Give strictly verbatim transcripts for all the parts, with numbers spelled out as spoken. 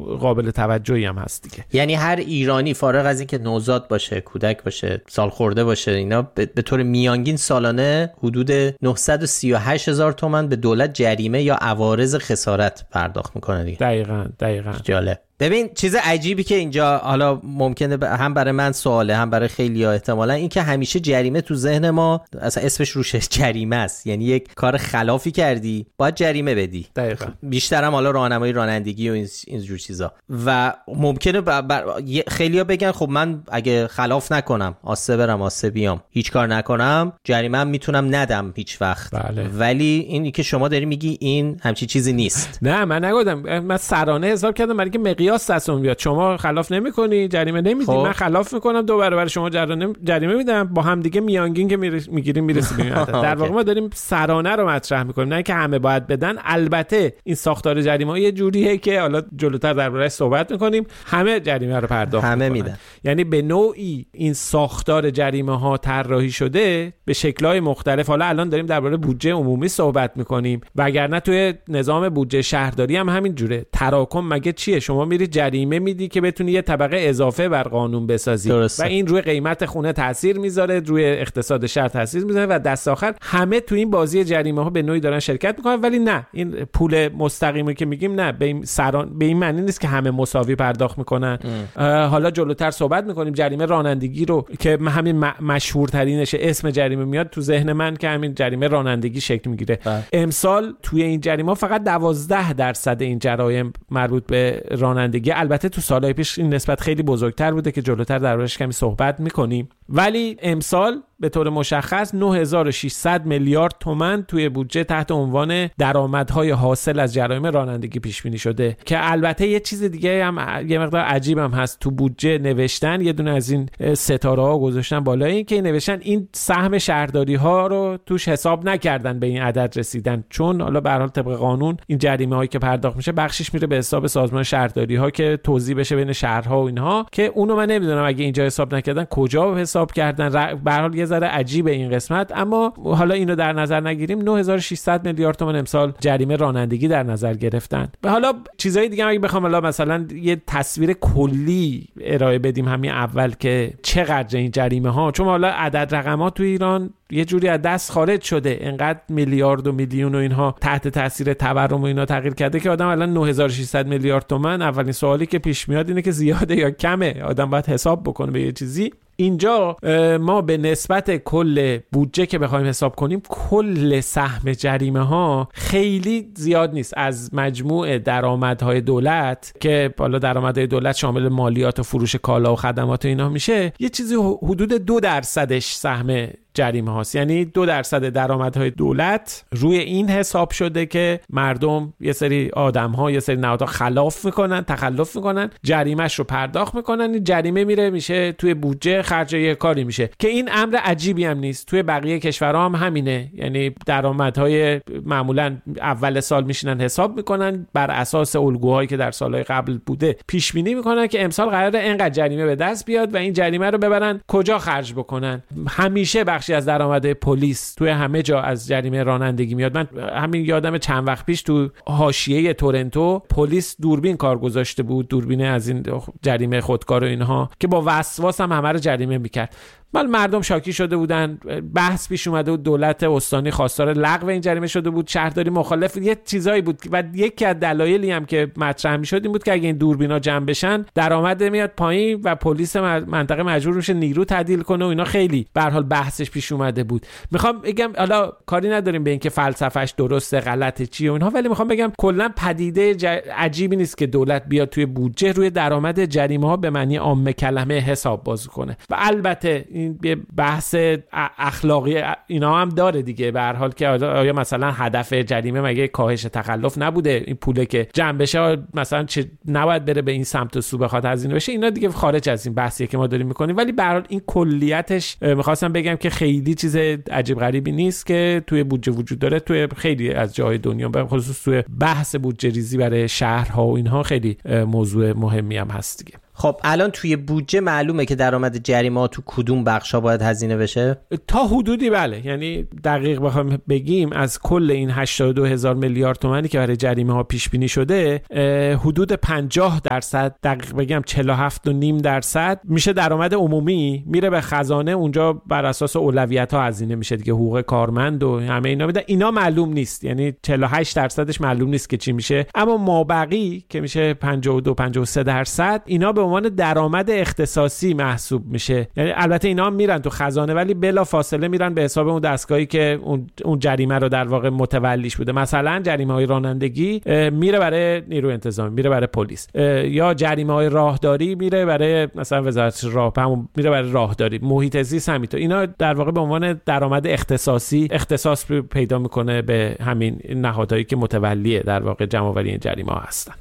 قابل توجهی هم هست دیگه. یعنی هر ایرانی فارغ از اینکه نوزاد باشه، کودک باشه، سالخورده باشه، اینا به طور میانگین سالانه حدود نهصد و سی و هشت هزار تومان به دولت جریمه یا عوارض خسارت پرداخت میکنه دیگه. دقیقاً دقیقاً. جالب. ببین چیز عجیبی که اینجا حالا ممکنه هم برای من سواله هم برای خیلی‌ها احتمالاً، این که همیشه جریمه تو ذهن ما اصلا اسمش روش جریمه است، یعنی یک کار خلافی کردی باید جریمه بدی. دقیقاً. بیشتر هم حالا راهنمایی رانندگی و این اینجور چیزا. و ممکنه ب... ب... خیلی‌ها بگن خب من اگه خلاف نکنم، آسه برم آسه بیام، هیچ کار نکنم، جریمه هم میتونم ندم هیچ وقت. بله. ولی اینی که شما داری میگی این همچین چیزی نیست. نه من نگفتم، من سرانه حساب کردم برای اینکه مقیاس دستمون بیاد. شما خلاف نمی‌کنی جریمه نمیدی، خب. من خلاف میکنم دو برابر شما جریمه جریمه میدم، با هم دیگه میانگین که میگیریم میرسیم به این عدد. در واقع ما داریم سرانه رو مطرح میکنیم، نه که همه باید بدن. البته این ساختار جریمه یه جوریه که حالا جلوتر درباره‌اش صحبت میکنیم، همه جریمه رو پرداخت همه میکنن. میدن. یعنی به نوعی این ساختار جریمه ها طراحی شده به شکل‌های مختلف. حالا الان داریم درباره بودجه عمومی صحبت میکنیم، وگرنه توی نظام بودجه شهرداری هم همین جوره. تراکم مگه چیه؟ شما میری جریمه میدی که بتونی یه طبقه اضافه بر قانون بسازی. درسته. و این روی قیمت خونه تاثیر میذاره، روی اقتصاد شهر تاثیر میذاره و دست آخر همه تو این بازی جریمه ها به نوعی دارن شرکت میکنن. ولی نه، این پول مستقیمی که میگیم نه، به این سران به این معنی نیست که همه مساوی پرداخت میکنن. حالا جلوتر صحبت میکنیم. جریمه رانندگی رو که همین مشهورترینشه، اسم جریمه میاد تو ذهن من که همین جریمه رانندگی شکل میگیره. امسال توی این جریمه فقط دوازده درصد این جرایم مربوط به رانندگی. البته تو سالهای پیش این نسبت خیلی بزرگتر بوده که جلوتر دربارش کمی صحبت میکنیم. ولی امسال به طور مشخص نه هزار و ششصد میلیارد تومان توی بودجه تحت عنوان درآمدهای حاصل از جرایم رانندگی پیش بینی شده. که البته یه چیز دیگه هم یه مقدار عجیب هم هست، تو بودجه نوشتن یه دونه از این ستاره ها گذاشتن بالای این که نوشتن این سهم شهرداری ها رو توش حساب نکردن به این عدد رسیدن، چون حالا به هر حال طبق قانون این جریمه هایی که پرداخت میشه بخشش میره به حساب سازمان شهرداری ها که توزیع بشه بین شهرها و اینها، که اونو من نمیدونم اگه اینجا حساب نکردن کجا حساب کردن. به هر حال یه ذره عجیبه این قسمت. اما حالا اینو در نظر نگیریم، نه هزار و ششصد میلیارد تومان امسال جریمه رانندگی در نظر گرفتن. و حالا چیزای دیگه اگه بخوام حالا مثلا یه تصویر کلی ارائه بدیم همین اول که چقدر این جریمه ها، چون حالا عدد رقمات تو ایران یه جوری از دست خارج شده، انقدر میلیارد و میلیون و اینها تحت تاثیر تورم و اینا تغییر کرده که آدم الان نه هزار و ششصد میلیارد تومان، اولین سوالی که پیش میاد اینه که زیاده یا کمه، آدم باید حساب بکنه به یه چیزی. اینجا ما به نسبت کل بودجه که بخوایم حساب کنیم، کل سهم جریمه ها خیلی زیاد نیست از مجموع درآمدهای دولت، که بالا درآمدهای دولت شامل مالیات و فروش کالا و خدمات و اینا میشه، یه چیزی حدود دو درصدش سهم جریمه هاست. یعنی دو درصد درآمدهای دولت روی این حساب شده که مردم، یه سری آدم ها، یه سری نهادها خلاف میکنن، تخلف میکنن، جریمهش رو پرداخت میکنن، این جریمه میره میشه توی بودجه خرج یه کاری میشه. که این امر عجیبی هم نیست، توی بقیه کشورها هم همینه. یعنی درآمدهای معمولا اول سال میشینن حساب میکنن، بر اساس الگوهایی که در سالهای قبل بوده پیش بینی میکنن که امسال قراره اینقدر جریمه به دست بیاد و این جریمه رو ببرن کجا خرج بکنن. همیشه بخشی از درآمد پلیس توی همه جا از جریمه رانندگی میاد. من همین یادم چند وقت پیش تو حاشیه تورنتو پلیس دوربین کار گذاشته بود، دوربین از این جریمه خودکار و اینها، که با وسواس هم همه رو جریمه میکرد. مال مردم شاکی شده بودن، بحث پیش اومده بود، دولت استانی خواستار لغو این جریمه شده بود، شهرداری مخالف، یه چیزایی بود. و یکی از دلایلی هم که مطرح میشد این بود که اگه این دوربینا جمع بشن درآمد میاد پایین و پلیس منطقه مجبور میشه نیرو تعدیل کنه و اینا. خیلی به هر حال بحثش پیش اومده بود. میخوام بگم حالا کاری نداریم به این که فلسفهش درسته غلطه چیه و اینها، ولی میخوام بگم کلا پدیده ج... عجیبی نیست که دولت بیاد توی بودجه روی درآمد جریمه ها به معنی عام کلمه حساب باز کنه. و البته این یه بحث اخلاقی اینا هم داره دیگه، به هر حال که آیا مثلا هدف جریمه مگه کاهش تخلف نبوده؟ این پوله که جمع بشه مثلا چه نباید بره به این سمت و سو بخواد هزینه بشه؟ اینا دیگه خارج از این بحثیه که ما داریم میکنیم. ولی به هر حال این کلیتش میخواستم بگم که خیلی چیز عجیب غریبی نیست که توی بودجه وجود داره. توی خیلی از جای دنیا به خصوص توی بحث بودجه ریزی برای شهرها و اینها خیلی موضوع مهمی هم هست دیگه. خب الان توی بودجه معلومه که درآمد جریمه ها تو کدوم بخشا باید هزینه بشه؟ تا حدودی بله، یعنی دقیق بخوام بگیم از کل این هشتاد و دو هزار میلیارد تومانی که برای جریمه ها پیش بینی شده، حدود پنجاه درصد، دقیق بگم چهل و هفت و نیم درصد میشه درآمد عمومی، میره به خزانه، اونجا بر اساس اولویت ها هزینه میشه دیگه، حقوق کارمند و همه اینا میده. اینا معلوم نیست، یعنی چهل و هشت درصدش معلوم نیست که چی میشه، اما مابقی که میشه پنجاه و دو پنجاه و سه درصد اینا به عنوان درآمد اختصاصی محسوب میشه. یعنی البته اینا هم میرن تو خزانه ولی بلا فاصله میرن به حساب اون دستگاهی که اون اون جریمه رو در واقع متولیش بوده. مثلا جریمه های رانندگی میره برای نیروی انتظامی، میره برای پلیس، یا جریمه های راهداری میره برای مثلا وزارت راه، همون میره برای راهداری. محیط زیست همینطور، اینا در واقع به عنوان درآمد اختصاصی اختصاص پیدا میکنه به همین نهادهایی که متولی در واقع جمع‌آوری این جریمه ها هستن.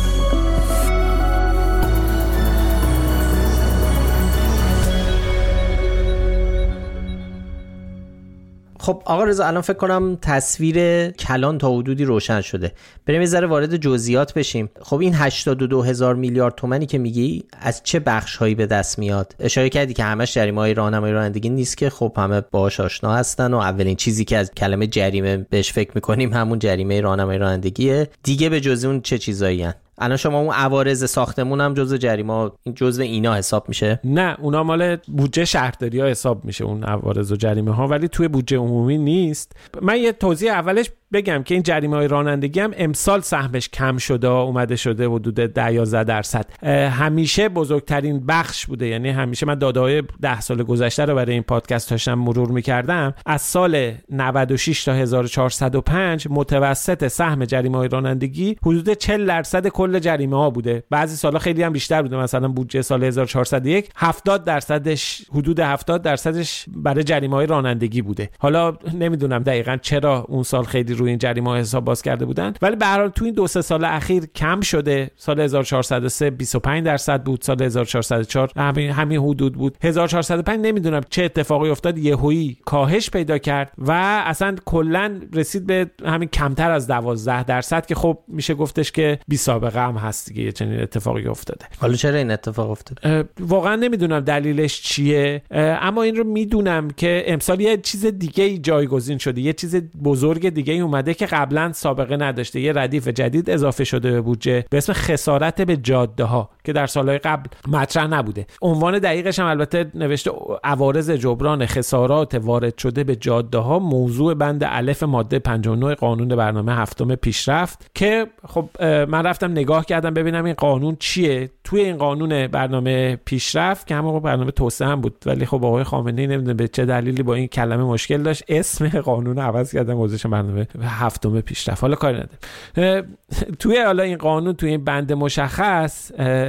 خب آقا رضا، الان فکر کنم تصویر کلان تا حدودی روشن شده. بریم یه ذره وارد جزئیات بشیم. خب این هشتاد و دو هزار میلیارد تومانی که میگی از چه بخش‌هایی به دست میاد؟ اشاره کردی که همش جریمه‌های راهنمایی رانندگی نیست که خب همه باهاش آشنا هستن و اولین چیزی که از کلمه جریمه بهش فکر می‌کنیم همون جریمه راهنمایی رانندگیه. دیگه به جز اون چه چیزایین؟ الان شما اون عوارض ساختمون هم جزء جریمه، این جزء اینا حساب میشه؟ نه، اونا مال بودجه شهرداری ها حساب میشه اون عوارض و جریمه ها، ولی توی بودجه عمومی نیست. من یه توضیح اولش بگم که این جریمه های رانندگی هم امسال سهمش کم شده، اومده شده حدود ده یازده درصد. همیشه بزرگترین بخش بوده، یعنی همیشه من داده‌های ده سال گذشته رو برای این پادکست داشتم مرور می‌کردم. از سال نود و شش تا هزار و چهارصد و پنج متوسط سهم جریمه های رانندگی حدود چهل درصد کل جریمه ها بوده. بعضی سالا خیلی هم بیشتر بوده، مثلا بودجه سال هزار و چهارصد و یک هفتاد درصدش، حدود هفتاد درصدش برای جریمه های رانندگی بوده. حالا نمیدونم دقیقاً چرا اون سال خیلی روی این جریمه ها حساب باز کرده بودن، ولی به هر حال تو این دو سه سال اخیر کم شده. سال هزار و چهارصد و سه بیست و پنج درصد بود، سال هزار و چهارصد و چهار همین همین حدود بود. هزار و چهارصد و پنج نمیدونم چه اتفاقی افتاد، یهویی کاهش پیدا کرد و اصلا کلا رسید به همین کمتر از دوازده درصد که خب میشه گفتش که بی سابقه هم هست دیگه، چنین اتفاقی افتاده. حالا چرا این اتفاق افتاد؟ واقعا نمیدونم دلیلش چیه، اما این رو میدونم که امسال یه چیز دیگه جایگزین شده، یه چیز بزرگ دیگه اومده که قبلا سابقه نداشته. یه ردیف جدید اضافه شده به بودجه به اسم خسارت به جاده ها که در سالهای قبل مطرح نبوده. عنوان دقیقش هم البته نوشته عوارض جبران خسارات وارد شده به جاده ها، موضوع بند الف ماده پنجاه و نه قانون برنامه هفتم پیشرفت، که خب من رفتم نگاه کردم ببینم این قانون چیه. توی این قانون برنامه پیشرفت که همون برنامه توسعه هم بود، ولی خب آقای خامنه‌ای نمیدونه به چه دلیلی با این کلمه مشکل داشت، اسم قانون عوض کردن گذاشتن برنامه هفتم پیشرفت. حالا کاری نداره. توی حالا این قانون توی این بند مشخص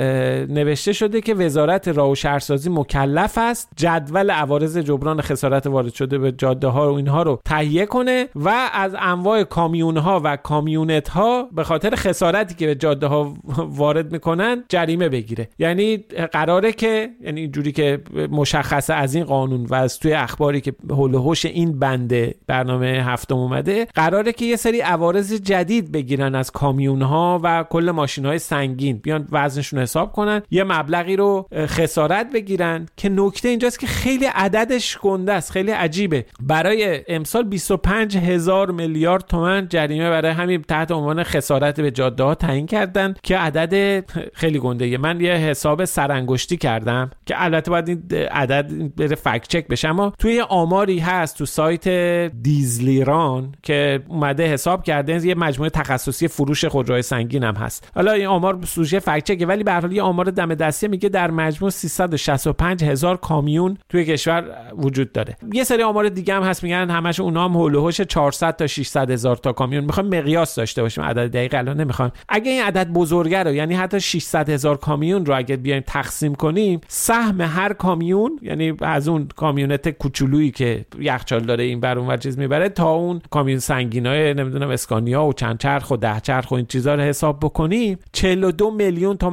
نوشته شده که وزارت راه و شهرسازی مکلف است جدول عوارض جبران خسارت وارد شده به جاده ها و اینها رو تهیه کنه و از انواع کامیون ها و کامیونت ها به خاطر خسارتی که به جاده ها وارد میکنن جریمه بگیره. یعنی قراره که، یعنی اینجوری که مشخصه از این قانون و از توی اخباری که حول و حوش این بند برنامه هفتم اومده، قراره که یه سری عوارض جدید بگیرن از کامیون ها و کل ماشین های سنگین، بیان وزنشون حساب کنن، یه مبلغی رو خسارت بگیرن. که نکته اینجاست که خیلی عددش گنده است، خیلی عجیبه. برای امسال بیست و پنج هزار میلیارد تومان جریمه برای همین تحت عنوان خسارت به جاده ها تعیین کردن که عدد خیلی گنده. من یه حساب سرانگشتی کردم که البته باید این عدد بره فکت چک بشه، اما توی یه آماری هست تو سایت دیزلیران که اومده حساب کرده، یه مجموعه تخصصی فروش خودروهای سنگین هم هست. حالا این آمار سوژه فکت چکه، ولی به هر حال یه آمار دم دستی میگه در مجموع سیصد و شصت و پنج هزار کامیون توی کشور وجود داره. یه سری آمار دیگه هم هست میگن همش اونها هم هول و هوش چهارصد تا ششصد هزار تا کامیون. میخوام مقیاس داشته باشیم، عدد دقیق الان نمیخوام. اگه این عدد بزرگه رو، یعنی حتی ششصد هزار کامیون رو اگه بیایم تقسیم کنیم، سهم هر کامیون، یعنی از اون کامیونت کوچولویی که یخچال داره این بر اون ور چیز میبره تا اون کامیون سنگینای نمیدونم اسکانیا و چند چرخ و ده چرخ و این چیزا رو حساب بکنیم، چهل و دو میلیون تومان سهم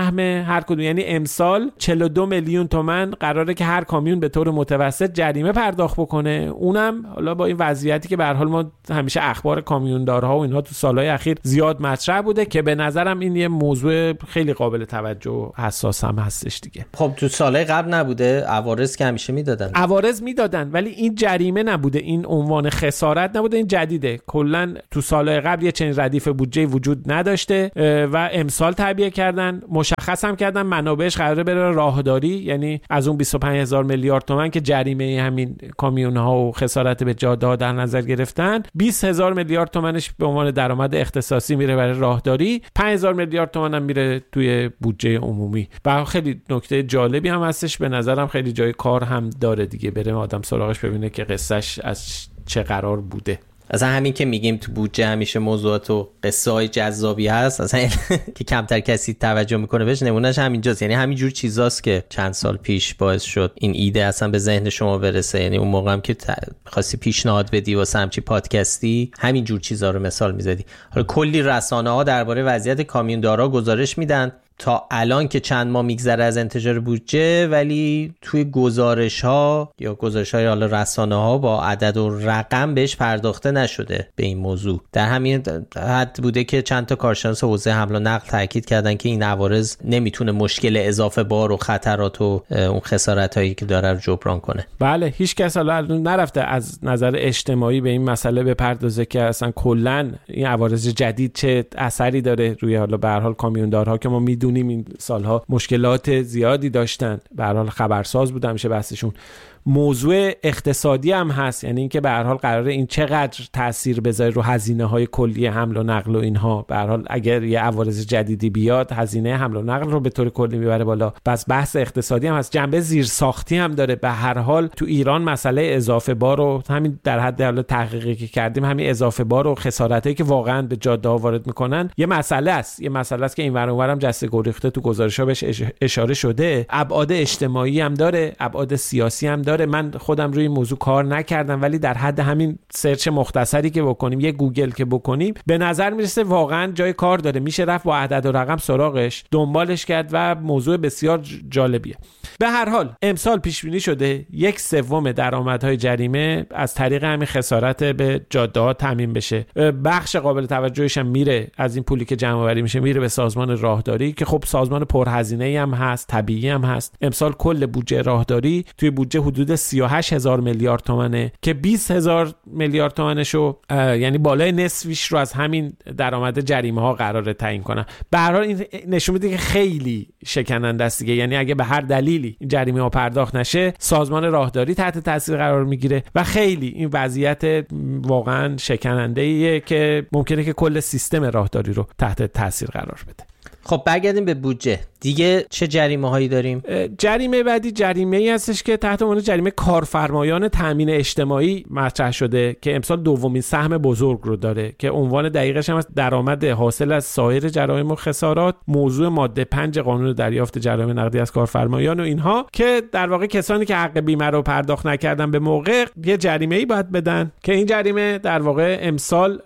سهم هر کدوم، یعنی امسال چهل و دو میلیون تومان قراره که هر کامیون به طور متوسط جریمه پرداخت بکنه. اونم حالا با این وضعیتی که به هر حال ما همیشه اخبار کامیوندارها و اینها تو سالهای اخیر زیاد مطرح بوده که به نظرم این یه موضوع خیلی قابل توجه و حساس هم هستش دیگه. خب تو سالهای قبل نبوده عوارض که همیشه میدادن؟ عوارض میدادن ولی این جریمه نبوده، این عنوان خسارت نبوده، این جدیده. کلا تو سالهای قبل یه چنین ردیف بودجه وجود نداشته و امسال تعبیه کردن، مشخص هم کردن منابعش قراره بره راهداری، یعنی از اون بیست و پنج هزار میلیارد تومان که جریمه همین کامیون‌ها و خسارت به جاده‌ها در نظر گرفتن، بیست هزار میلیارد تومانش به عنوان درآمد اختصاصی میره برای راهداری، پنج هزار میلیارد تومان هم میره توی بودجه عمومی. و خیلی نکته جالبی هم هستش، به نظرم خیلی جای کار هم داره دیگه، بره آدم سراغش ببینه که قصهش از چه قرار بوده. اصلا همین که میگیم تو بودجه همیشه موضوعات و قصه های جذابی هست، اصلا که کمتر کسی توجه میکنه بهش، نمونهش همینجاست. یعنی همینجور چیزاست که چند سال پیش باعث شد این ایده اصلا به ذهن شما برسه. یعنی اون موقع هم که خواستی پیشنهاد بدی واسه همچین پادکستی همینجور چیزا رو مثال میزدی. حالا کلی رسانه ها درباره وضعیت کامیوندارا گزارش میدن تا الان که چند ماه میگذره از انتشار بودجه، ولی توی گزارش ها یا گزارش های حالا رسانه ها با عدد و رقم بهش پرداخته نشده به این موضوع. در همین حد بوده که چند تا کارشناس حوزه حمل و نقل تاکید کردن که این عوارض نمیتونه مشکل اضافه بار و خطرات و اون خسارت هایی که داره رو جبران کنه. بله، هیچ کس حالا نرفته از نظر اجتماعی به این مسئله بپردازه که اصلا کلا این عوارض جدید چه اثری داره روی حالا به هر حال کامیوندارها که ما می دونیم این سالها مشکلات زیادی داشتن، به هر حال خبرساز بودن میشه بحثشون. موضوع اقتصادی هم هست، یعنی اینکه به هر حال قراره این چقدر تاثیر بذاره رو هزینه های کلی حمل و نقل و اینها. به هر حال اگر یه عوارض جدیدی بیاد هزینه حمل و نقل رو به طور کلی میبره بالا. پس بحث اقتصادی هم هست، جنبه زیرساختی هم داره. به هر حال تو ایران مسئله اضافه بار و همین در حد حالا تحقیقی که کردیم همین اضافه بار و خسارتایی که واقعا به جاده ها وارد میکنن یه مسئله است، یه مسئله است که این ور اون ورم جسته گریخته تو گزارش‌ها بهش اشاره شده. ابعاد اجتماعی هم داره، ابعاد سیاسی هم داره. من خودم روی این موضوع کار نکردم ولی در حد همین سرچ مختصری که بکنیم، یه گوگل که بکنیم، به نظر میرسه واقعا جای کار داره، میشه رفت با عدد و رقم سراغش دنبالش کرد و موضوع بسیار جالبیه. به هر حال امسال پیش بینی شده یک سوم درآمدهای جریمه از طریق همین خسارت به جاده‌ها تامین بشه. بخش قابل توجهش هم میره از این پولی که جمع آوری میشه میره به سازمان راهداری که خب سازمان پرهزینه‌ای هم هست، طبیعی هم هست. امسال کل بودجه راهداری توی بودجه حدود سی و هشت هزار میلیارد تومانه که بیست هزار میلیارد تومانشو یعنی بالای نصفش رو از همین درآمد جریمه ها قراره تعیین کنن. به هر حال این نشون میده که خیلی شکننده است دیگه. یعنی اگه به هر دلیلی این جریمه ها پرداخت نشه سازمان راهداری تحت تاثیر قرار میگیره و خیلی این وضعیت واقعا شکننده ایه که ممکنه که کل سیستم راهداری رو تحت تاثیر قرار بده. خب برگردیم به بودجه. دیگه چه جریمه هایی داریم؟ جریمه بعدی جریمه ای هستش که تحت عنوان جریمه کارفرمایان تامین اجتماعی مطرح شده که امسال دومین سهم بزرگ رو داره که عنوان دقیقش هم است درآمد حاصل از سایر جرایم و خسارات، موضوع ماده پنج قانون دریافت جرایم نقدی از کارفرمایان و اینها، که در واقع کسانی که حق بیمه رو پرداخت نکردن به موقع یه جریمه ای باید بدن که این جریمه در واقع امسال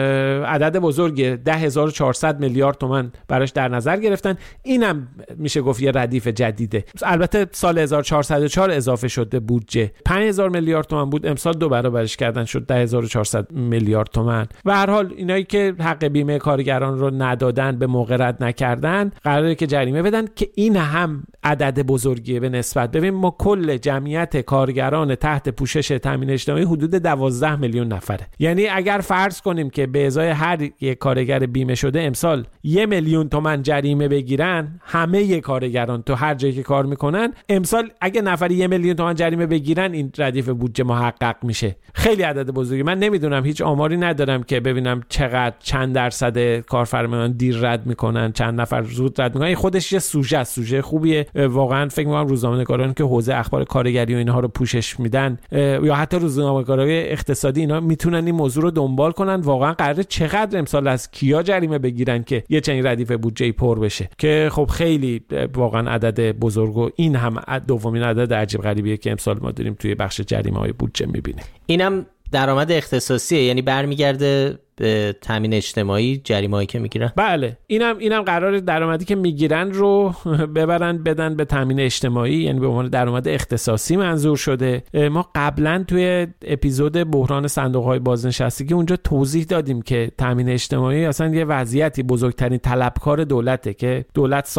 عدد بزرگی ده هزار و چهارصد میلیارد تومان براش در نظر گرفتن. اینم میشه گفت یه ردیف جدیده. البته سال هزار و چهارصد و چهار اضافه شده بودجه، پنج هزار میلیارد تومان بود، امسال دو برابرش کردن شد ده هزار و چهارصد میلیارد تومان. و هر حال اینایی که حق بیمه کارگران رو ندادن، به موقع رد نکردن، قراره که جریمه بدن که این هم عدد بزرگیه به نسبت. ببین ما کل جمعیت کارگران تحت پوشش تامین اجتماعی حدود دوازده میلیون نفره. یعنی اگر فرض کنیم که به ازای هر یک کارگر بیمه شده امسال یک میلیون تومان جریمه بگیرن، همه کارگران تو هر جایی که کار میکنن امسال اگه نفری یک میلیون تومان جریمه بگیرن این ردیف بودجه محقق میشه. خیلی عدد بزرگی. من نمیدونم، هیچ آماری ندارم که ببینم چقدر چند درصد کارفرمایان دیر رد میکنن، چند نفر زود رد میکنن. خودش یه سوژه است، سوژه خوبیه. واقعا فکر میکنم روزنامه‌نگارانی که حوزه اخبار کارگری و اینها رو پوشش میدن یا حتی روزنامه‌نگارای اقتصادی اینا میتونن این موضوع رو دنبال کنن. واقعا قراره چقدر امسال از کیا جریمه بگیرن که یه چنین ردیف بودجه پر بشه، که خب خیلی واقعا عدد بزرگ و این هم دومین عدد عجیب غریبیه که امسال ما داریم توی بخش جریمه‌های بودجه میبینیم. اینم درآمد اختصاصیه، یعنی برمیگرده به تامین اجتماعی جریمه‌ای که میگیرن. بله اینم اینم قرار درآمدی که میگیرن رو ببرن بدن به تامین اجتماعی، یعنی به عنوان درآمد اختصاصی منظور شده. ما قبلا توی اپیزود بحران صندوق‌های بازنشستگی اونجا توضیح دادیم که تامین اجتماعی اصلا یه وضعیتی بزرگترین طلبکار دولته که دولت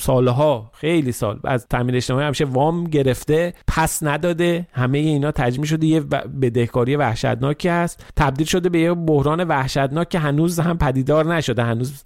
سالها خیلی سال از تامین اجتماعی همیشه وام گرفته، پس نداده، همه اینا تجمیع شده یه بدهکاری وحشتناکی هست، تبدیل شده به یه بحران وحشتناک که هنوز هم پدیدار نشده، هنوز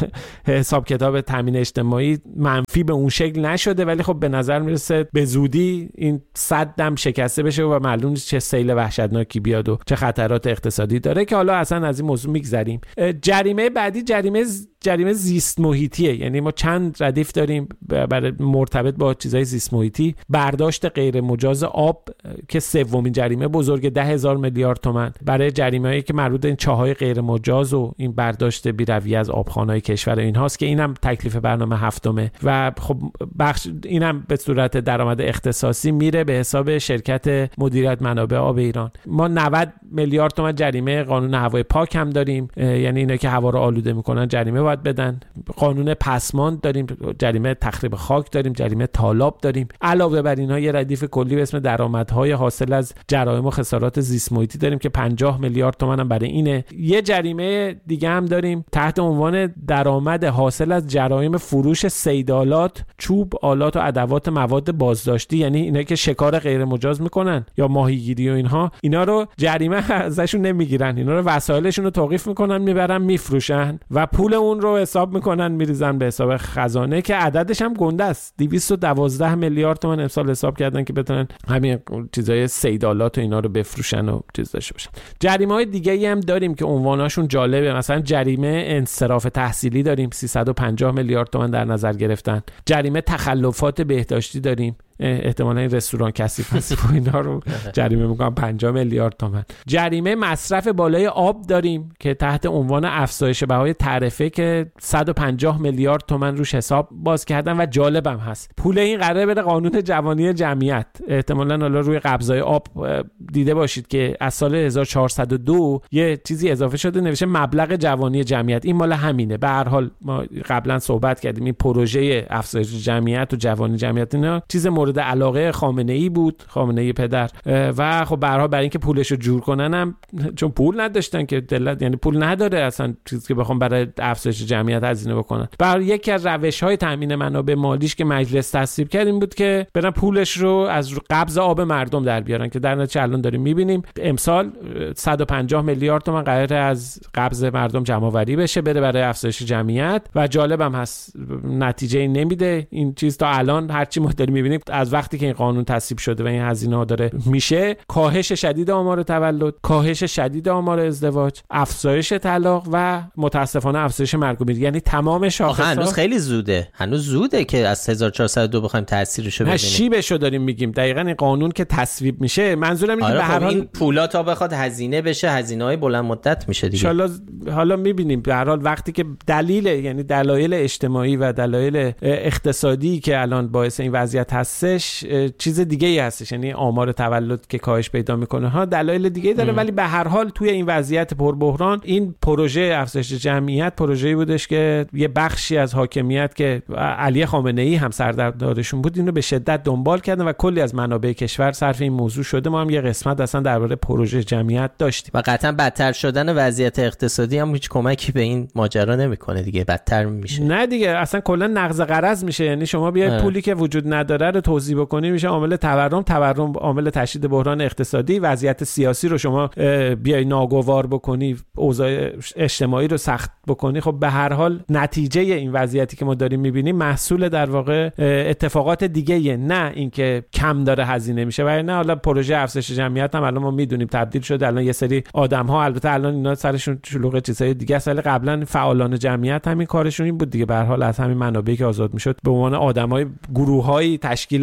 حساب کتاب تامین اجتماعی منفی به اون شکل نشده، ولی خب به نظر میرسه به زودی این سدم شکسته بشه و معلوم نیست چه سیل وحشتناکی بیاد و چه خطرات اقتصادی داره که حالا اصلا از این موضوع میگذریم. جریمه بعدی جریمه جریمه زیست محیطیه، یعنی ما چند ردیف داریم برای مرتبط با چیزای زیست محیطی. برداشت غیر مجاز آب که سومین جریمه بزرگ ده هزار میلیارد تومان برای جریمه‌ای که مربوط به این چاهای غیر مجاز و این برداشت بی‌رویه از آبخانه‌های کشور اینهاست که اینم تکلیف برنامه هفتمه و خب بخش اینم به صورت درآمد اختصاصی میره به حساب شرکت مدیریت منابع آب ایران. ما نود میلیارد تومان جریمه قانون هوای پاک هم داریم، یعنی اینا که هوا رو آلوده میکنن جریمه باید بدن. قانون پسماند داریم، جریمه تخریب خاک داریم، جریمه تالاب داریم. علاوه بر اینها یه ردیف کلی به اسم درآمدهای حاصل از جرایم و خسارات زیست محیطی داریم که پنجاه میلیارد تومان هم برای اینه. یه جریمه دیگه هم داریم تحت عنوان درآمد حاصل از جرایم فروش صیدآلات، چوب، آلات و ادوات مواد بازداشتی، یعنی اینا که شکار غیر مجاز میکنن یا ماهیگیری و اینها، اینا رو جریمه ازشون نمیگیرن، اینا رو وسایلشون رو توقیف میکنن میبرن میفروشن و پول اون رو حساب میکنن میریزن به حساب خزانه که عددش هم گنده است. دویست و دوازده میلیارد تومان امسال حساب کردن که بتونن همین چیزای صیدآلات و اینا رو بفروشن و چیز داشته باشن. جریمه‌های دیگه‌ای هم داریم که عنواناشون جالبه، مثلا جریمه انصراف تحصیلی داریم سیصد و پنجاه میلیارد تومان در نظر گرفتن. جریمه تخلفات بهداشتی داریم، احتمالاً این رستوران کثیف هست و اینا رو جریمه میکنن پنجاه میلیارد تومان. جریمه مصرف بالای آب داریم که تحت عنوان افزایش بهای تعرفه که صد و پنجاه میلیارد تومان روش حساب باز کردن و جالبم هست پول این قراره بره قانون جوانی جمعیت. احتمالاً حالا روی قبضای آب دیده باشید که از سال هزار و چهارصد و دو یه چیزی اضافه شده نوشته مبلغ جوانی جمعیت، این مال همینه. به هر حال ما قبلا صحبت کردیم این پروژه افزایش جمعیت و جوانی جمعیت اینا چیز مورد علاقه خامنه‌ای بود، خامنه‌ای پدر، و خب به هر حال برای اینکه پولشو جور کنن هم چون پول نداشتن که دلت، یعنی پول نداره اصلا چیزی که بخوام برای افزایش جمعیت هزینه بکنن. برای یکی از روش‌های تامین منابع مالیش که مجلس تصویب کرد این بود که برن پولش رو از قبض آب مردم در بیارن که در نتیجه الان داریم می‌بینیم امسال صد و پنجاه میلیارد تومان قراره از قبض مردم جمع‌آوری بشه بره برای افزایش جمعیت و جالبم هست نتیجه نمیده این چیز تا الان. هرچی ما داریم می‌بینیم از وقتی که این قانون تصویب شده و این هزینه‌ها داره میشه، کاهش شدید آمار تولد، کاهش شدید آمار ازدواج، افزایش طلاق و متاسفانه افزایش مرگ و میری، یعنی تمام شاخص‌ها. هنوز خیلی زوده، هنوز زوده که از هزار و چهارصد و دو بخوایم تاثیرشو ببینیم. شیبشو داریم میگیم. دقیقاً این قانون که تصویب میشه منظورم اینه که به هر حال این پولا تا بخواد هزینه بشه هزینه‌های بلند مدت میشه دیگه. ان حالا میبینیم به هر حال وقتی که دلیل یعنی دلایل اجتماعی و دلایل اقتصادی که الان باعث این وضعیت هستش چیز دیگه ای هستش، یعنی آمار تولد که کاهش پیدا میکنه ها دلایل دیگه ای داره ام. ولی به هر حال توی این وضعیت پربحران این پروژه افزایش جمعیت پروژه‌ای بودش که یه بخشی از حاکمیت که علی خامنه‌ای هم سردمدارشون بود اینو به شدت دنبال کردن و کلی از منابع کشور صرف این موضوع شده. ما هم یه قسمت اصلا درباره پروژه جمعیت داشتیم و قطعا بدتر شدن وضعیت اقتصادی هم هیچ کمکی به این ماجرا نمیکنه دیگه، بدتر میشه. نه دیگه اصلا کلا نقض قرض میشه، یعنی شما بیاید پولی که وجود نداره رو توزیع بکنی میشه عامل تورم، تورم عامل تشدید بحران اقتصادی، وضعیت سیاسی رو شما بیای ناگوار بکنی، اوضاع اجتماعی رو سخت بکنی. خب به هر حال نتیجه این وضعیتی که ما داریم میبینیم محصول در واقع اتفاقات دیگه، نه اینکه کم داره هزینه میشه. و نه حالا پروژه افزایش جمعیت هم الان ما میدونیم تبدیل شده، الان یه سری آدم ها البته الان اینا سرشون شلوغ چیزای دیگه است، ولی قبلا فعالان جمعیت همین کارشون این بود دیگه. به هر حال از همین منابعی که آزاد میشد به عنوان آدمای گروه‌های تشکیل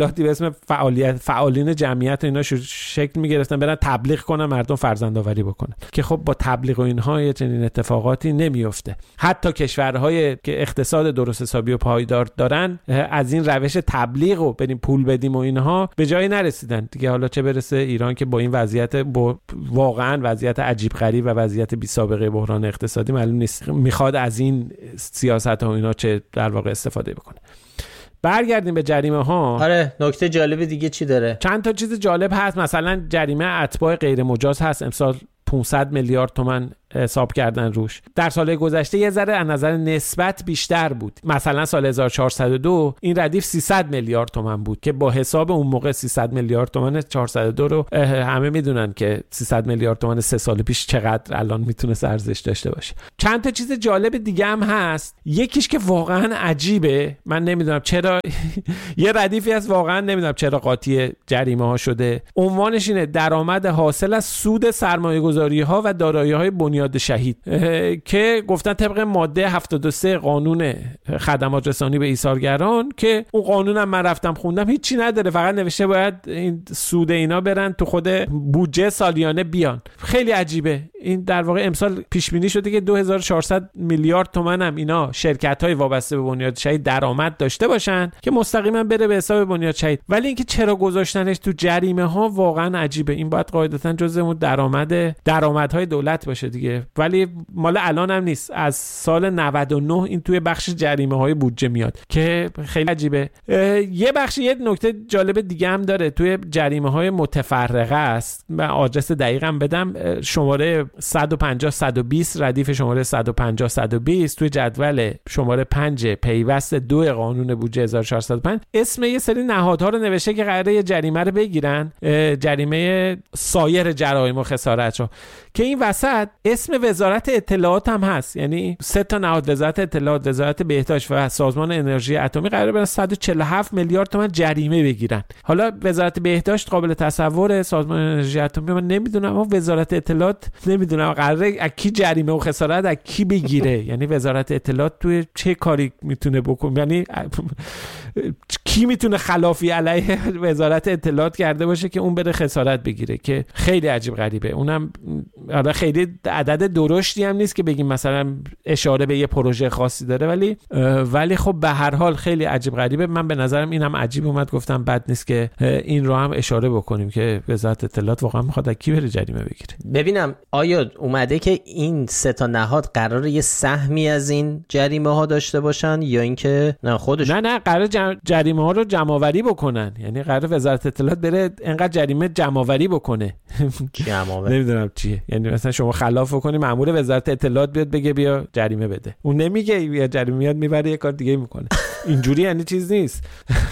تشکیلاتی به اسم فعالیت فعالین جمعیت و اینا شکل می‌گرفتن برن تبلیغ کنن مردم فرزندآوری بکنن که خب با تبلیغ و اینها یه چنین اتفاقاتی نمیفته. حتی کشورهای که اقتصاد درست حسابی و پایدار دارن از این روش تبلیغ و بریم پول بدیم و اینها به جایی نرسیدن دیگه. حالا چه برسه ایران که با این وضعیت با واقعا وضعیت عجیب غریب و وضعیت بی سابقه بحران اقتصادی معلوم نیست میخواد از این سیاست ها اینا چه در واقع استفاده بکنه. برگردیم به جریمه ها. آره نکته جالب دیگه چی داره؟ چند تا چیز جالب هست. مثلا جریمه اتباع غیر مجاز هست، امسال پانصد میلیارد تومان حساب کردن روش. در سال گذشته یه ذره از نظر نسبت بیشتر بود. مثلا سال هزار و چهارصد و دو این ردیف سیصد میلیارد تومان بود که با حساب اون موقع سیصد میلیارد تومان چهارصد و دو رو همه میدونن که سیصد میلیارد تومان سه سال پیش چقدر الان میتونه ارزش داشته باشه. چند تا چیز جالب دیگه هم هست. یکیش که واقعا عجیبه، من نمیدونم چرا یه ردیفی هست واقعا نمیدونم چرا قاطی جریمه ها شده. عنوانش اینه درآمد حاصل از سود سرمایه‌گذاری ها و دارایی‌های بنیاد شهید که گفتن طبق ماده هفتاد و سه قانون خدمات رسانی به ایثارگران که اون قانونم من رفتم خوندم هیچی نداره، فقط نوشته باید این سود اینا برن تو خود بودجه سالیانه بیان. خیلی عجیبه. این در واقع امسال پیش بینی شده که دو هزار و چهارصد میلیارد تومان هم اینا شرکت‌های وابسته به بنیاد شهید درآمد داشته باشن که مستقیما بره به حساب بنیاد شهید. ولی اینکه چرا گذاشتنش تو جریمه ها واقعا عجیبه. این باید قاعدتاً جزء اون درآمد درآمدهای دولت باشه دیگه، ولی مال الان هم نیست. از سال نود و نه این توی بخش جریمه های بودجه میاد که خیلی عجیبه. یه بخش یه نکته جالب دیگه هم داره توی جریمه های متفرقه است. من آدرس دقیقم بدم، شماره صد و پنجاه صد و بیست ردیف شماره صد و پنجاه صد و بیست توی جدول شماره پنج پیوست دو قانون بودجه هزار و چهارصد و پنج اسم یه سری نهادها رو نوشته که قراره یه جریمه رو بگیرن، جریمه سایر جرایم و خسارت رو، که این وسط اسم وزارت اطلاعات هم هست. یعنی سه تا نهاد، وزارت اطلاعات، وزارت بهداشت و سازمان انرژی اتمی، قراره برن صد و چهل و هفت میلیارد تومان جریمه بگیرن. حالا وزارت بهداشت قابل تصوره، سازمان انرژی اتمی من نمیدونم، اما وزارت اطلاعات نمیدونم قراره از کی جریمه و خسارت از کی بگیره. یعنی وزارت اطلاعات توی چه کاری میتونه بکنه؟ یعنی کی میتونه خلافی علیه وزارت اطلاعات کرده باشه که اون بره خسارت بگیره؟ که خیلی عجیب غریبه. اونم حالا خیلی عدد درشتی هم نیست که بگیم مثلا اشاره به یه پروژه خاصی داره، ولی ولی خب به هر حال خیلی عجیب غریبه. من به نظرم اینم عجیب اومد، گفتم بد نیست که این رو هم اشاره بکنیم که وزارت اطلاعات واقعا میخواد از کی بره جریمه بگیره. ببینم آیا اومده که این سه تا نهاد قراره یه سهمی از این جریمه ها داشته باشن یا اینکه نه خودش؟ نه نه قراره جم... جریمه ها رو جمع آوری بکنن. یعنی قراره وزارت اطلاعات بره انقدر جریمه جمع آوری بکنه. جمع آوری نمیدونم چیه. یعنی مثلا شما خلاف بکنی مأمور وزارت اطلاعات بیاد بگه بیا جریمه بده، اون نمیگه یا جریمه میاد میبره یه کار دیگه میکنه. اینجوری یعنی چیز نیست.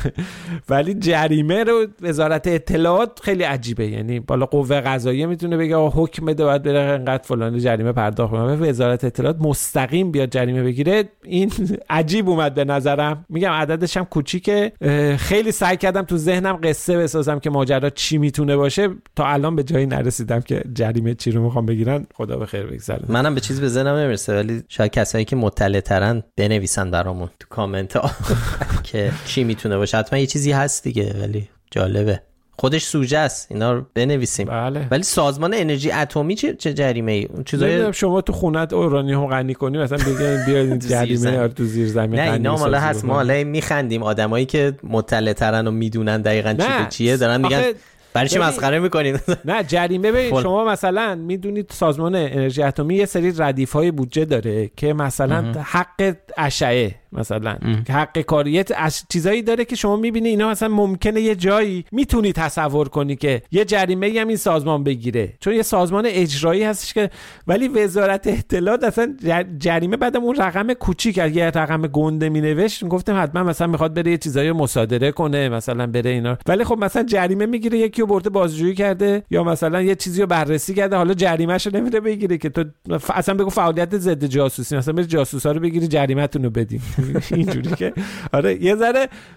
ولی جریمه رو وزارت اطلاعات خیلی عجیبه. یعنی بالا قوه قضاییه میتونه بگه حکم بده باید بره انقدر فلان جریمه پرداخت کنه، وزارت اطلاعات مستقیم بیاد جریمه بگیره. این عجیب اومد به نظرم. میگم عددش هم کوچیکه. خیلی سعی کردم تو ذهنم قصه بسازم که ماجرا چی میتونه باشه، تا الان به جایی نرسیدم که جریمه چی رو میخوام بگیرن. خدا به خیر بگذره. منم به چیز به ذهنم نمیرسه، ولی شاید کسایی که مطلع ترن بنویسن برامون تو کامنت ها که چی میتونه باشه. حتما یه چیزی هست دیگه، ولی جالبه. خودش سوژه است، اینا رو بنویسیم. بله. ولی سازمان انرژی اتمی چه چه جریمه ای؟ اون چیزای شما تو خونت اورانیوم غنی کنی مثلا بگین بیاین جریمه رو تو زیر زمین غنی. نه اینا مالا هست، ما حالا میخندیم. آدمایی که مطلع ترن و میدونن دقیقاً چی به چیه دارن میگن برای چی مسخره میکنین؟ نه جریمه ببین شما مثلا میدونید سازمان انرژی اتمی یه سری ردیف‌های بودجه داره که مثلا اه. حق اشعه مثلا اه. حق کاریت اش... چیزایی داره که شما میبینی اینا مثلا ممکنه یه جایی میتونی تصور کنی که یه جریمه‌ای هم این سازمان بگیره، چون یه سازمان اجرایی هستش که. ولی وزارت اطلاعات اصلا جریمه بعدم اون رقم کوچیک یه رقم گنده مینوشت، گفتم حتما مثلا میخواد بره یه چیزایی مصادره کنه مثلا بره اینا. ولی خب مثلا جریمه میگیره یکی رو برده بازجویی کرده یا مثلا یه چیزی رو بررسی کرده، حالا جریمه‌شو نمیره بگیره که تو اصلا بگو فعالیت ضد جاسوسی، مثلا بری جاسوسا رو بگیری جریمه‌تون رو بدین. اینجوری که آره یه ذره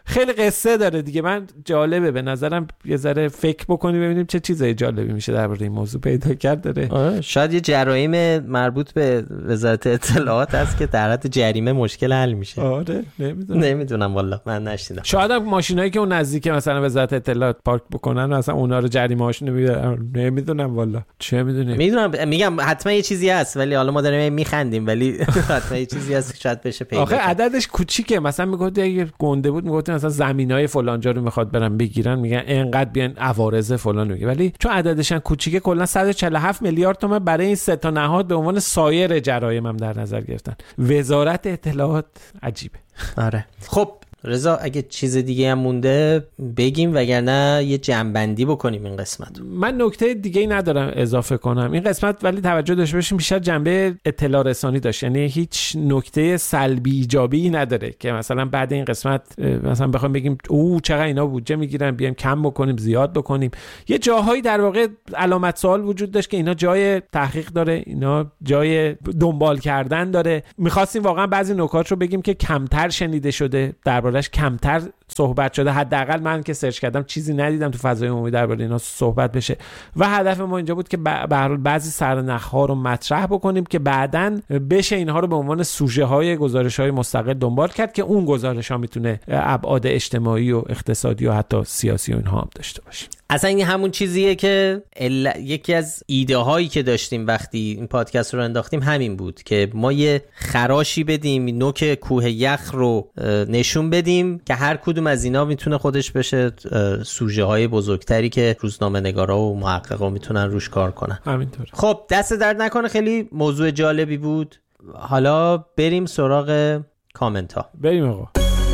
خیلی قصه داره دیگه. من جالبه به نظرم یه ذره فکر بکنی ببینیم چه چیزای جالبی میشه درباره این موضوع پیدا کرد داره. آه شاید یه جرایم مربوط به وزارت اطلاعات هست که در حد جریمه مشکل حل میشه. آره نمیدونم نمیدونم والله من نشیدم. شاید هم ماشینایی که اون نزدیک مثلا وزارت اطلاعات پارک بکنن مثلا اونا رو جریمه هاشون نمیدونم نمیدونم والله چه میدونم. میدونم میگم حتما یه چیزی هست ولی حالا ما داریم میخندیم ولی حتما یه چیزی هست که شاید بشه پیدا. آخه عددش کوچیکه. مثلا میگفت یه گنده بود میگفت مثلا زمینای فلان جا رو میخواد برن بگیرن میگن اینقدر بیان عوارض فلان میگه، ولی چون عددشن کوچیکه کلا صد و چهل و هفت میلیارد تومان برای این سه تا نهاد به عنوان سایر جرایم هم در نظر گرفتن. وزارت اطلاعات عجیبه. آره خب رضا اگه چیز دیگه هم مونده بگیم وگرنه یه جمع‌بندی بکنیم این قسمت. من نکته دیگه‌ای ندارم اضافه کنم این قسمت، ولی توجه داشته باشیم بیشتر جنبه اطلاع رسانی داشت، یعنی هیچ نکته سلبی ایجابی نداره که مثلا بعد این قسمت مثلا بخوایم بگیم او چقدر اینا بودجه میگیرن بیایم کم بکنیم زیاد بکنیم. یه جاهایی در واقع علامت سوال وجود داشت که اینا جای تحقیق داره، اینا جای دنبال کردن داره. می‌خواستیم واقعا بعضی نکات رو بگیم که کمتر شنیده شده، درباره کمتر صحبت شده. حداقل من که سرچ کردم چیزی ندیدم تو فضای عمومی درباره اینا صحبت بشه و هدف ما اینجا بود که به هر حال بعضی سرنخ‌ها رو مطرح بکنیم که بعداً بشه اینها رو به عنوان سوژه‌های گزارش‌های مستقل دنبال کرد که اون گزارش‌ها میتونه ابعاد اجتماعی و اقتصادی و حتی سیاسی و اینها هم داشته باشه. اصلا این همون چیزیه که ال... یکی از ایده هایی که داشتیم وقتی این پادکست رو انداختیم همین بود که ما یه خراشی بدیم، نوک کوه یخ رو نشون بدیم که هر کدوم از اینا میتونه خودش بشه سوژه های بزرگتری که روزنامه نگارا و محققا میتونن روش کار کنن. همینطور. خب دست درد نکنه، خیلی موضوع جالبی بود. حالا بریم سراغ کامنت ها. بریم آقا.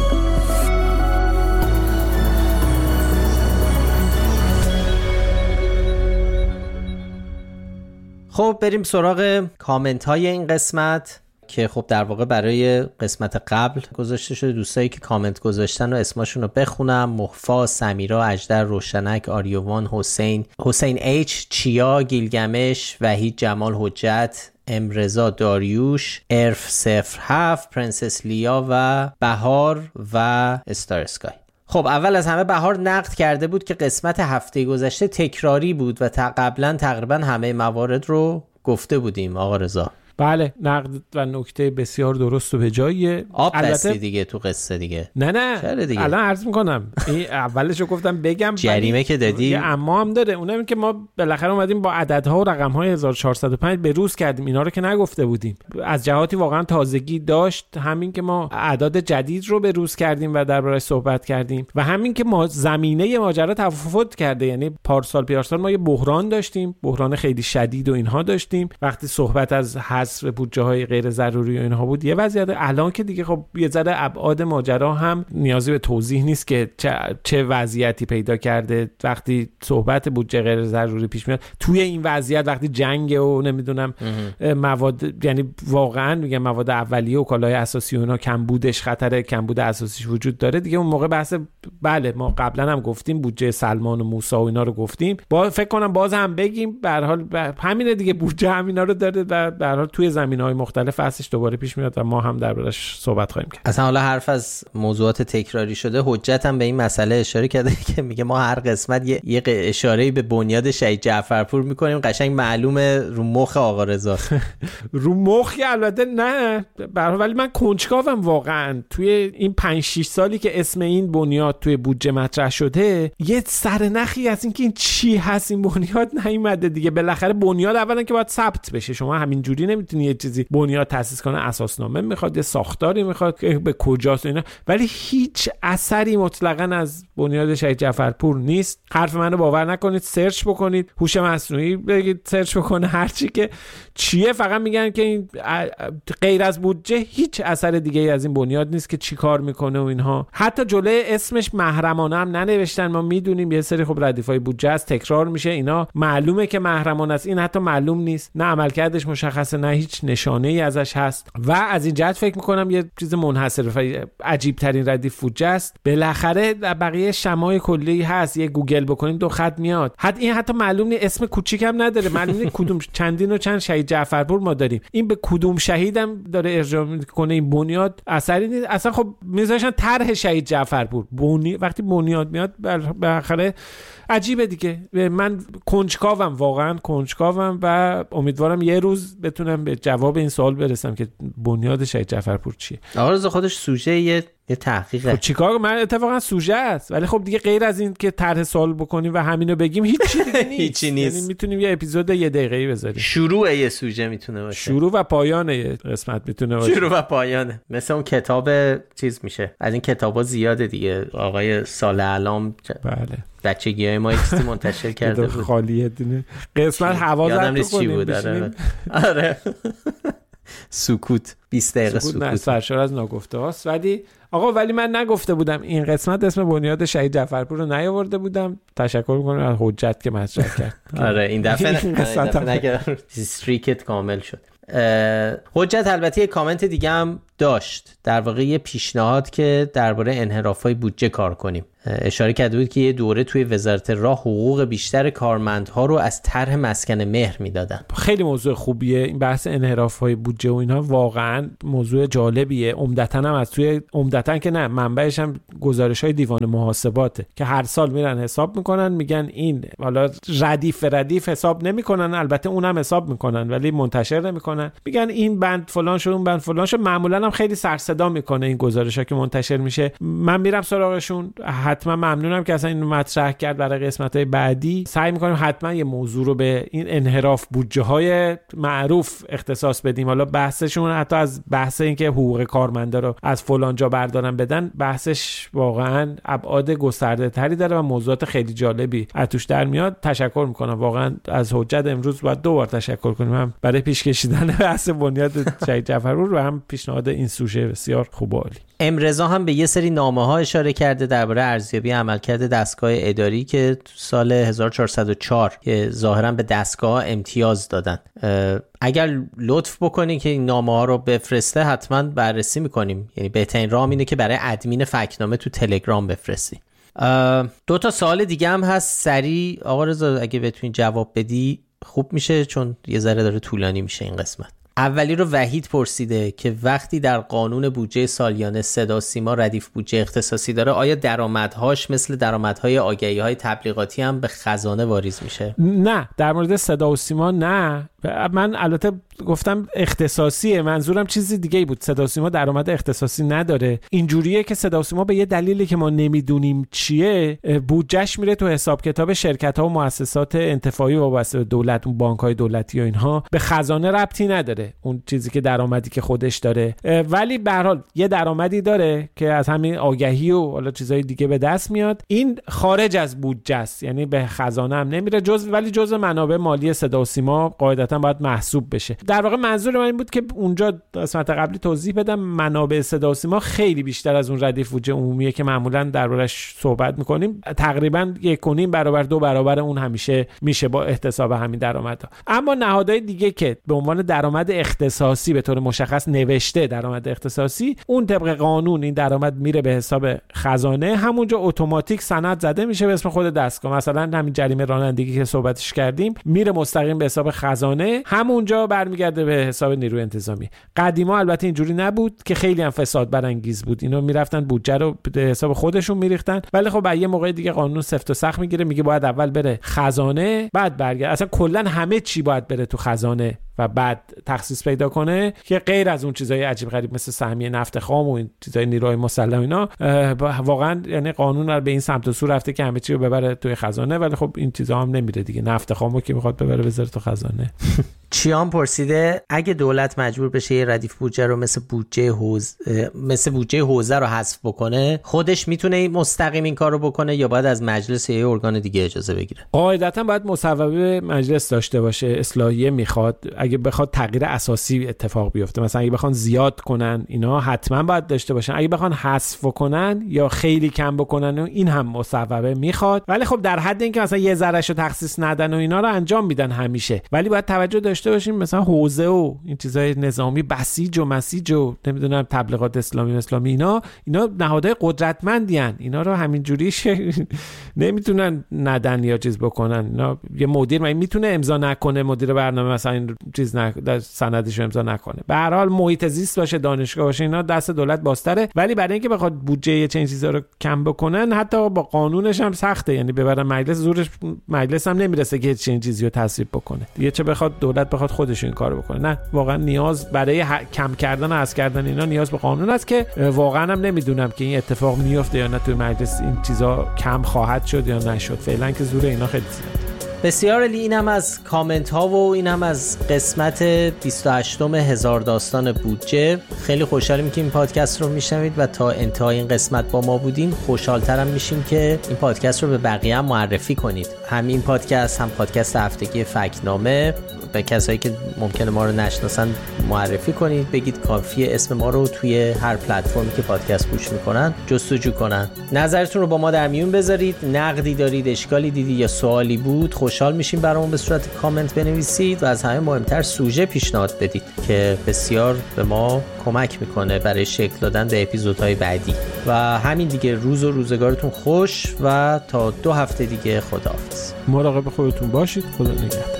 خب بریم سراغ کامنت های این قسمت که خب در واقع برای قسمت قبل گذاشته شده. دوستایی که کامنت گذاشتن و اسمشون رو بخونم: مخفا، سمیرا، اجدر، روشنک، آریوان، حسین، حسین ایچ، چیا، گیلگمش، وحید، جمال، حجت، امرزا، داریوش، ارف صفر هفت، پرنسس لیا و بهار و استار اسکای. خب اول از همه بهار نقد کرده بود که قسمت هفته گذشته تکراری بود و تا قبلا تقریبا همه موارد رو گفته بودیم. آقا رضا بله، نقد و نکته بسیار درست و به جاییه. آب بستی دیگه تو قصه دیگه. نه نه الان عرض میکنم این اولش رو گفتم بگم جریمه که دادی اما هم داره. اونم که ما بالاخره اومدیم با عددها و رقم‌های هزار و چهارصد و پنج به روز کردیم، اینا رو که نگفته بودیم. از جهاتی واقعا تازگی داشت، همین که ما اعداد جدید رو به روز کردیم و درباره‌اش صحبت کردیم و همین که ما زمینه ماجرا تفاوت کرده. یعنی پارسال پیارسال ما یه بحران داشتیم، بحران خیلی شدید و اینها داشتیم وقتی صحبت از حذف بودجه های غیر ضروری و اینها بود. یه وضعیت الان که دیگه خب یه ذره ابعاد ماجرا هم نیازی به توضیح نیست که چه, چه وضعیتی پیدا کرده وقتی صحبت بودجه غیر ضروری پیش میاد. توی این وضعیت وقتی جنگ و نمیدونم مواد، یعنی واقعا میگم مواد اولیه و کالای اساسی و اینا کمبودش، خطر کمبود اساسیش وجود داره دیگه. اون موقع بحث بله ما قبلا هم گفتیم بودجه سلمان و موسی و اینا رو گفتیم، با فکر کنم باز هم بگیم. به هر حال همینه دیگه، بودجه همینا رو داره و به هر حال توی زمینه‌های مختلف هستش دوباره پیش میاد و ما هم دربارش صحبت خواهیم کرد. اصلا حالا حرف از موضوعات تکراری شده، حجت هم به این مسئله اشاره کرده که میگه ما هر قسمت یه, یه اشاره‌ای به بنیاد شهید جعفرپور میکنیم، قشنگ معلومه رو مخ آقا رضا. رو مخ البته نه، ولی من کنجکاوم واقعا توی این پنج شش سالی که اسم این بنیاد توی بودجه مطرح شده یه سرنخی از این که این چی هست این بنیاد نیومده دیگه. بالاخره بنیاد اولا که باید ثبت بشه، شما همین جوری نمیتونی یه چیزی بنیاد تاسیس کنه، اساسنامه میخواد، یه ساختاری میخواد که به کجاست اینا، ولی هیچ اثری مطلقاً از بنیاد شهید جعفرپور نیست. حرف منو باور نکنید، سرچ بکنید، هوش مصنوعی بگید سرچ بکنه هرچی که چیه، فقط میگن که این غیر از بودجه هیچ اثر دیگه ای از این بنیاد نیست که چی کار میکنه و اینها. حتی جلوی اسمش محرمانه هم ننوشتن. ما میدونیم یه سری خب ردیفای بودجه است، تکرار میشه، اینا معلومه که محرمانه است، این حتی معلوم نیست، نه عملکردش مشخصه نه نه هیچ نشانه ای ازش هست و از این جهت فکر میکنم یه چیز منحصر عجیب ترین ردیف بودجه است. بالاخره بقیه شمای کلی هست، یه گوگل بکنیم دو خط میاد. حتی این حتی معلوم نیست، اسم کوچیک هم نداره، معلوم نیست کدوم چندین و چند شهید جعفرپور ما داریم، این به کدوم شهیدم داره ارجاع میکنه. این بنیاد اثری نیست اصلا. خب میذاشن طرح شهید جعفرپور بنی... وقتی بنیاد میاد بالاخره عجیبه دیگه. من کنجکاوم، واقعا کنجکاوم و امیدوارم یه روز بتونم به جواب این سوال برسم که بنیاد شهید جعفرپور چیه. آقا رضا خودش سوژه یه یه تحقیقه. خب چیکار؟ من اتفاقا سوژه است، ولی خب دیگه غیر از این که طرح سوال بکنیم و همینو بگیم هیچ چیزی دیگه نیست. هیچی نیست. یعنی میتونیم یه اپیزود یه دقیقه‌ای بذاریم. شروع یه سوژه میتونه باشه. شروع و پایان یه قسمت میتونه باشه. شروع و پایانه. مثل اون کتاب چیز میشه. از این کتابا زیاده دیگه. آقای صالح علام بله بچگیای ما یکی منتشر کرده بود. خالیه دونه قسمت حوازت کنیم. آره. سکوت بیست دقیقه سکوت, سکوت. نه سرشار از ناگفته هاست. ولی آقا ولی من نگفته بودم این قسمت اسم بنیاد شهید جعفرپور رو نیاورده بودم. تشکر می‌کنم از حجت که مطرح کرد. آره این دفعه نگه استریکت کامل شد. حجت البته یه کامنت دیگه هم داشت، در واقع یه پیشنهاد که درباره انحراف‌های بودجه کار کنیم. اشاره کرده بود که یه دوره توی وزارت راه حقوق بیشتر کارمندها رو از طرح مسکن مهر میدادن. خیلی موضوع خوبیه این بحث انحراف‌های بودجه و اینها، واقعا موضوع جالبیه. عمدتاً هم از توی عمدتاً که نه منبعش هم گزارش‌های دیوان محاسباته که هر سال میرن حساب میکنن، میگن این حالا ردیف ردیف حساب نمیکنن، البته اونم حساب میکنن ولی منتشر نمیکنن، میگن این بند فلان شد اون بند فلان شد. معمولاً هم خیلی سر صدا میکنه این گزارش‌ها که منتشر میشه. من میرم سراغشون، حتما ممنونم که اصلا اینو مطرح کرد. برای قسمت‌های بعدی سعی می‌کنیم حتما یه موضوع رو به این انحراف بودجه‌های معروف اختصاص بدیم. حالا بحثشون حتی از بحث این که حقوق کارمندا رو از فلان جا بردارن بدن، بحثش واقعا ابعاد گسترده‌تری داره و موضوعات خیلی جالبی از توش در میاد. تشکر می‌کنم واقعا از حجت. امروز باید دو بار تشکر کنیم، هم برای پیش کشیدن بحث بنیاد شهید جعفرپور و هم پیشنهاد این سوژه بسیار خوب و عالی. امرضا هم به یه سری نامه‌ها اشاره کرده درباره ارزیابی عملکرد دستگاه اداری که تو سال هزار و چهارصد و چهار که ظاهراً به دستگاه امتیاز دادن. اگر لطف بکنی که این نامه‌ها رو بفرسته حتما بررسی می‌کنیم. یعنی بهترین راه اینه که برای ادمین فکتنامه تو تلگرام بفرستی. دو تا سوال دیگه هم هست، سریع آقا رضا اگه بتونی جواب بدی خوب میشه چون یه ذره داره طولانی میشه این قسمت. اولی رو وحید پرسیده که وقتی در قانون بودجه سالیانه صدا سیما ردیف بودجه اختصاصی داره، آیا درآمدهاش مثل درآمدهای آگهی‌های تبلیغاتی هم به خزانه واریز میشه؟ نه، در مورد صدا و سیما نه. من البته گفتم اختصاصیه، منظورم چیزی دیگه ای بود. صدا و سیما درآمد اختصاصی نداره. اینجوریه که صدا و سیما به یه دلیلی که ما نمیدونیم چیه بودجهش میره تو حساب کتاب شرکت‌ها و مؤسسات انتفاعی وابسته به دولت، اون بانک‌های دولتی و اینها. به خزانه ربطی نداره اون چیزی که درآمدی که خودش داره، ولی به هر حال یه درآمدی داره که از همین آگهی و حالا چیزای دیگه به دست میاد. این خارج از بودجه است، یعنی به خزانه هم نمیره جز، ولی جزء منابع مالی صدا و سیما قاعدتاً باید محسوب بشه. در واقع منظور من این بود که اونجا قسمت قبلی توضیح بدم منابع صدا و سیما خیلی بیشتر از اون ردیف بودجه عمومیه که معمولاً دربارش صحبت میکنیم. تقریباً یک و نیم برابر دو برابر اون همیشه میشه با احتساب همین درآمدها. اما نهادهای دیگه که به عنوان درآمد اختصاصی به طور مشخص نوشته درآمد اختصاصی، اون طبق قانون این درآمد میره به حساب خزانه، همونجا اتوماتیک سند زده میشه به اسم خود دستگاه. مثلا همین جریمه رانندگی که صحبتش کردیم میره مستقیم به حساب خزانه، همونجا برمیگرده به حساب نیروی انتظامی. قدیما البته اینجوری نبود که خیلی هم فساد برانگیز بود، اینا میرفتن بودجه رو به حساب خودشون میریختن، ولی خب یه موقع دیگه قانون سفت و سخت میگیره، میگه باید اول بره خزانه بعد برگرده. اصلا کلا همه چی باید بره تو خزانه و بعد تخصیص پیدا کنه، که غیر از اون چیزای عجیب غریب مثل سهمیه نفت خام و این چیزای نیروهای مسلح اینا، واقعا یعنی قانون رو به این سمت و سو رفته که همه چی رو ببره توی خزانه، ولی خب این چیزا هم نمیره دیگه. نفت خامو که میخواد ببره بذاره تو خزانه. چیان پرسیده اگه دولت مجبور بشه یه ردیف بودجه رو مثل بودجه حوزه مثل بودجه حوزه رو حذف بکنه، خودش میتونه مستقیم این کارو بکنه یا باید از مجلس یا ارگان دیگه اجازه بگیره؟ قاعدتا باید مصوبه مجلس داشته باشه، اصلاحیه میخواد. اگه بخواد تغییر اساسی اتفاق بیفته، مثلا اگه بخوان زیاد کنن اینا حتما باید داشته باشن. اگه بخوان حذف کنن یا خیلی کم بکنن این هم مصوبه میخواد، ولی خب در حد اینکه مثلا یه ذرهشو تخصیص ندن و اینا رو انجام میدن همیشه. ولی باید توجه داشته داشته باشیم مثلا حوزه و این چیزای نظامی، بسیج و مسیج و نمیدونم تبلیغات اسلامی اسلامی اینا اینا نهادهای قدرتمندی ان، اینا رو همینجوری نمیتونن ندن یا چیز بکنن. اینا یه مدیر من میتونه امضا نکنه، مدیر برنامه مثلا این چیز نه سندش امضا نکنه. به هر حال محیط زیست باشه، دانشگاه باشه، اینا دست دولت بازتره. ولی برای اینکه بخواد بودجه چه چیزا رو کم بکنن حتی با قانونش هم سخته، یعنی ببرن مجلس، زورش مجلس هم نمیرسه که چه چیزی رو تصویب بکنه دیگه، چه بخواد دولت بخواد خودش این کارو بکنه. نه، واقعا نیاز برای کم کردن و از کردن اینا نیاز به قانون است که واقعا هم نمیدونم که این اتفاق میفته یا نه توی مجلس این چیزا کم خواهد شد یا نشد. فعلا که زور اینا خیلی زیاده. بسیار عالی. اینم از کامنت ها و اینم از قسمت بیست و هشتم هزار داستان بودجه. خیلی خوشحالیم که این پادکست رو میشنوید و تا انتهای این قسمت با ما بودین. خوشحالترم میشیم که این پادکست رو به بقیه هم معرفی کنید. هم این پادکست، هم پادکست هفتگی فکت‌نامه، به کسایی که ممکنه ما رو نشناسن معرفی کنید. بگید کافیه اسم ما رو توی هر پلتفرمی که پادکست گوش میکنن جستجو کنن. نظرتون رو با ما در میون بذارید. نقدی دارید، اشکالی دیدی یا سوالی بود، خوشحال میشیم برامون به صورت کامنت بنویسید و از همه مهمتر سوژه پیشنهاد بدید که بسیار به ما کمک میکنه برای شکل دادن به اپیزودهای بعدی. و همین دیگه، روز و روزگارتون خوش و تا دو هفته دیگه خداحافظ. مراقب خودتون باشید. خدا نگهدار.